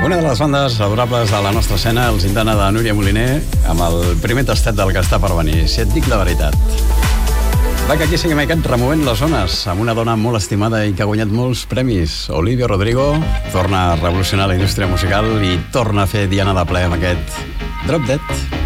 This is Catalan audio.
Una de les bandes adorables de la nostra escena, els Intana de Núria Moliner, amb el primer tastet del que està per venir, si et dic la veritat. Va, que aquí seguim aquest removent les zones, amb una dona molt estimada i que ha guanyat molts premis. Olivia Rodrigo torna a revolucionar la indústria musical i torna a fer Diana de ple amb aquest Drop Dead.